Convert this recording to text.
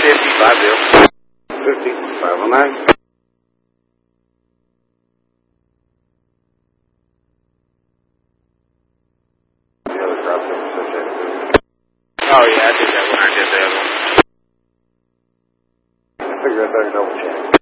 55, Bill. 509. Oh, yeah, I think that one. I did that one. I figure I better double check.